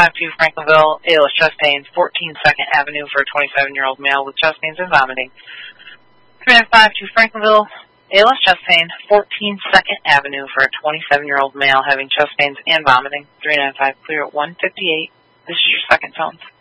3952 Franklinville, ALS chest pains, 14 2nd Avenue for a 27-year-old male with chest pains and vomiting. 3952 Franklinville, ALS chest pain, 14 2nd Avenue for a 27-year-old male having chest pains and vomiting. 395 clear at 158. This is your second phone.